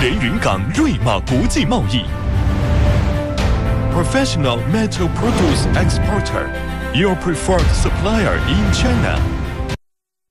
连云港瑞玛国际贸易 ，Professional Metal Produce Exporter，your preferred supplier in China。